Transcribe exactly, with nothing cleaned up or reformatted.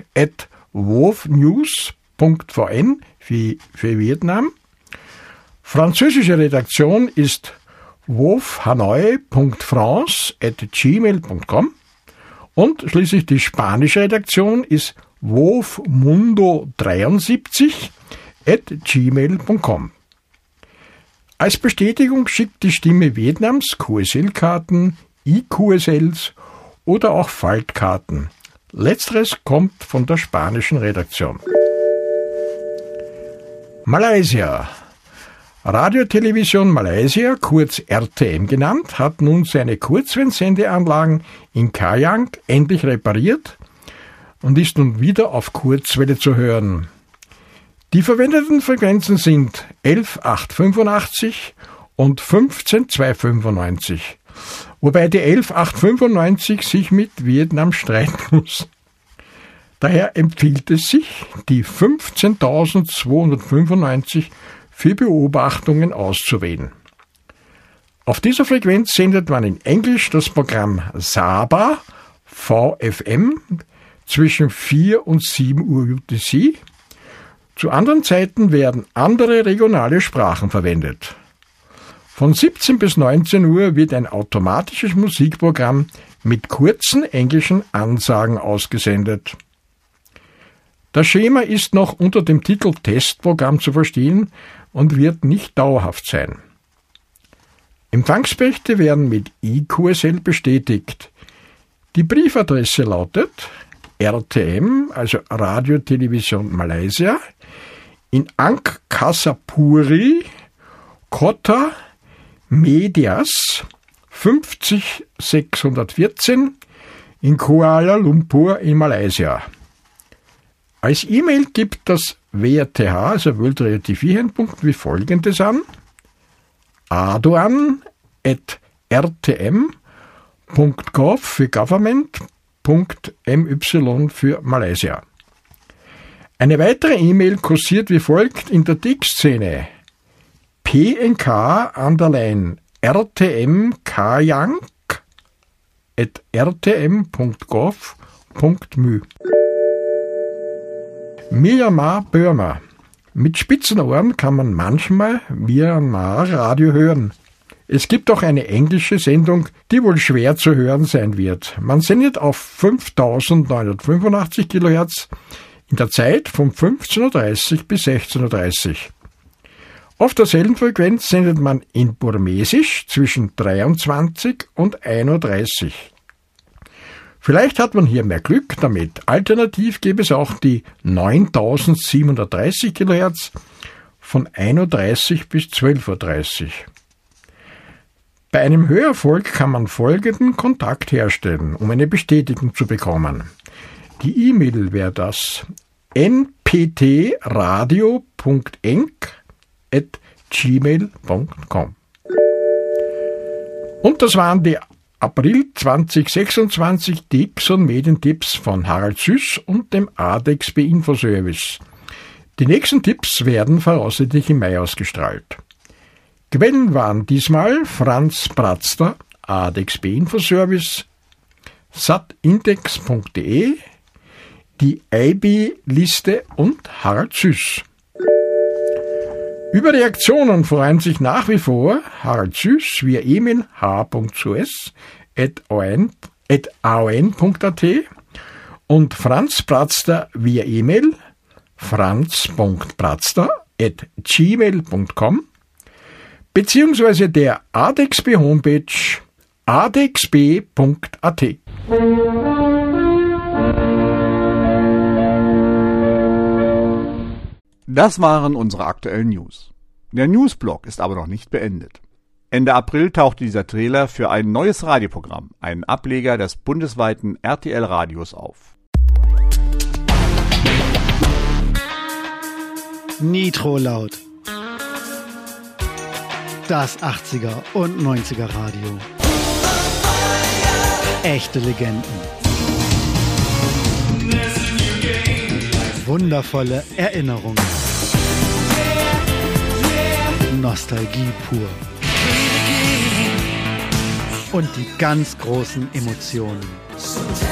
at wovnews punkt v n wie für Vietnam. Französische Redaktion ist wovhanoi punkt france at gmail punkt com und schließlich die spanische Redaktion ist wovmundo dreiundsiebzig at gmail punkt com. Als Bestätigung schickt die Stimme Vietnams Q S L-Karten, I Q S Ls oder auch Faltkarten. Letzteres kommt von der spanischen Redaktion. Malaysia. Radiotelevision Malaysia, kurz R T M genannt, hat nun seine Kurzwellensendeanlagen in Kajang endlich repariert und ist nun wieder auf Kurzwelle zu hören. Die verwendeten Frequenzen sind elf Komma achthundertfünfundachtzig und fünfzehn Komma zweihundertfünfundneunzig, wobei die elf Komma achthundertfünfundneunzig sich mit Vietnam streiten muss. Daher empfiehlt es sich, die fünfzehntausendzweihundertfünfundneunzig für Beobachtungen auszuwählen. Auf dieser Frequenz sendet man in Englisch das Programm Sabah V F M zwischen vier und sieben Uhr U T C. Zu anderen Zeiten werden andere regionale Sprachen verwendet. Von siebzehn bis neunzehn Uhr wird ein automatisches Musikprogramm mit kurzen englischen Ansagen ausgesendet. Das Schema ist noch unter dem Titel Testprogramm zu verstehen und wird nicht dauerhaft sein. Empfangsrechte werden mit I Q S L bestätigt. Die Briefadresse lautet R T M, also Radiotelevision Malaysia, in Angkasapuri, Kota, Medias, fünfzig sechshundertvierzehn in Kuala Lumpur in Malaysia. Als E-Mail gibt das W R T H, also World Radio T V Handbuch, wie folgendes an: aduan at r t m punkt gov für Government punkt m y für Malaysia. Eine weitere E-Mail kursiert wie folgt in der Dick-Szene: p n k underline r t m kajang at r t m punkt gov punkt m y. Myanmar, Burma. Mit spitzen Ohren kann man manchmal Myanmar-Radio hören. Es gibt auch eine englische Sendung, die wohl schwer zu hören sein wird. Man sendet auf fünftausendneunhundertfünfundachtzig Kilohertz in der Zeit von fünfzehn Uhr dreißig bis sechzehn Uhr dreißig. Auf derselben Frequenz sendet man in Burmesisch zwischen dreiundzwanzig und ein Uhr dreißig. Vielleicht hat man hier mehr Glück damit. Alternativ gäbe es auch die neuntausendsiebenhundertdreißig Kilohertz von ein Uhr dreißig bis zwölf Uhr dreißig. Bei einem Hörerfolg kann man folgenden Kontakt herstellen, um eine Bestätigung zu bekommen. Die E-Mail wäre das n p t radio punkt enk at gmail punkt com. Und das waren die April zweitausendsechsundzwanzig Tipps und Medientipps von Harald Süß und dem A D E X B Infoservice. Die nächsten Tipps werden voraussichtlich im Mai ausgestrahlt. Quellen waren diesmal Franz Bratzter, A D E X B Infoservice, satindex punkt de, die I B-Liste und Harald Süß. Über Reaktionen freuen sich nach wie vor Harald Süß via E-Mail h punkt süß at a o n punkt a t und Franz Bratzter via E-Mail franz punkt bratzter at gmail punkt com beziehungsweise der A D E X B Homepage a d x b punkt a t. Das waren unsere aktuellen News. Der Newsblock ist aber noch nicht beendet. Ende April tauchte dieser Trailer für ein neues Radioprogramm, einen Ableger des bundesweiten R T L-Radios auf. Nitro-Laut. Das achtziger und neunziger Radio. Echte Legenden. Wundervolle Erinnerungen. Nostalgie pur. Und die ganz großen Emotionen.